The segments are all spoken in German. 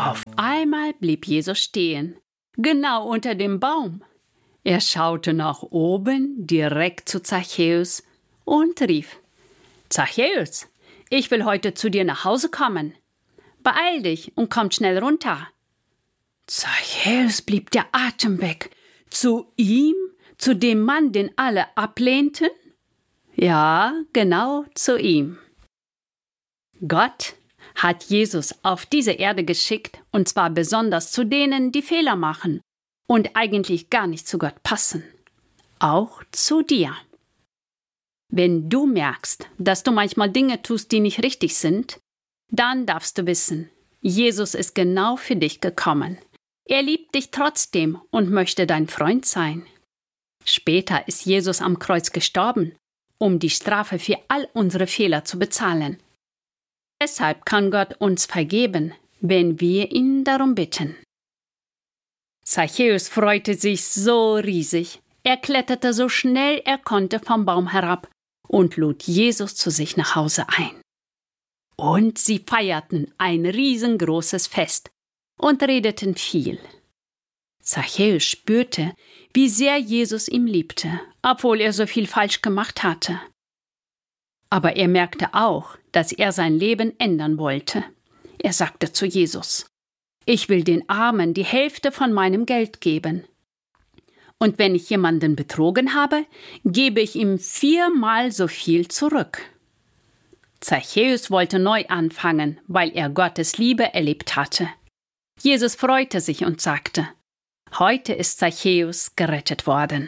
Auf einmal blieb Jesus stehen, genau unter dem Baum. Er schaute nach oben, direkt zu Zachäus und rief: »Zachäus, ich will heute zu dir nach Hause kommen. Beeil dich und komm schnell runter.« Zachäus blieb der Atem weg. Zu ihm? Zu dem Mann, den alle ablehnten? Ja, genau zu ihm. Gott hat Jesus auf diese Erde geschickt, und zwar besonders zu denen, die Fehler machen und eigentlich gar nicht zu Gott passen. Auch zu dir. Wenn du merkst, dass du manchmal Dinge tust, die nicht richtig sind, dann darfst du wissen, Jesus ist genau für dich gekommen. Er liebt dich trotzdem und möchte dein Freund sein. Später ist Jesus am Kreuz gestorben, um die Strafe für all unsere Fehler zu bezahlen. Deshalb kann Gott uns vergeben, wenn wir ihn darum bitten. Zachäus freute sich so riesig. Er kletterte so schnell er konnte vom Baum herab und lud Jesus zu sich nach Hause ein. Und sie feierten ein riesengroßes Fest und redeten viel. Zachäus spürte, wie sehr Jesus ihn liebte, obwohl er so viel falsch gemacht hatte. Aber er merkte auch, dass er sein Leben ändern wollte. Er sagte zu Jesus: »Ich will den Armen die Hälfte von meinem Geld geben. Und wenn ich jemanden betrogen habe, gebe ich ihm 4-mal so viel zurück.« Zachäus wollte neu anfangen, weil er Gottes Liebe erlebt hatte. Jesus freute sich und sagte: »Heute ist Zachäus gerettet worden.«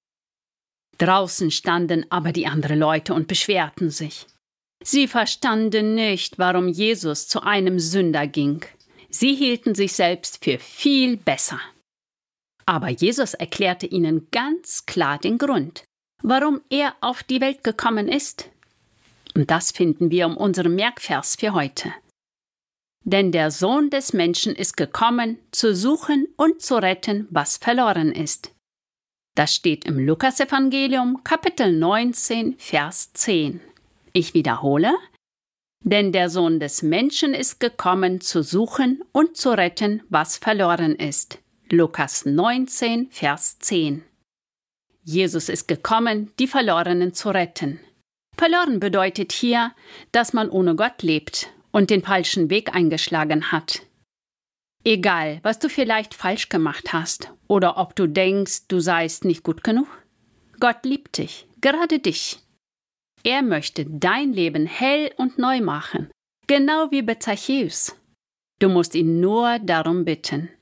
Draußen standen aber die anderen Leute und beschwerten sich. Sie verstanden nicht, warum Jesus zu einem Sünder ging. Sie hielten sich selbst für viel besser. Aber Jesus erklärte ihnen ganz klar den Grund, warum er auf die Welt gekommen ist. Und das finden wir in unserem Merkvers für heute. Denn der Sohn des Menschen ist gekommen, zu suchen und zu retten, was verloren ist. Das steht im Lukasevangelium, Kapitel 19, Vers 10. Ich wiederhole: Denn der Sohn des Menschen ist gekommen, zu suchen und zu retten, was verloren ist. Lukas 19, Vers 10. Jesus ist gekommen, die Verlorenen zu retten. Verloren bedeutet hier, dass man ohne Gott lebt und den falschen Weg eingeschlagen hat. Egal, was du vielleicht falsch gemacht hast oder ob du denkst, du seist nicht gut genug, Gott liebt dich, gerade dich. Er möchte dein Leben hell und neu machen, genau wie bei Zachäus. Du musst ihn nur darum bitten.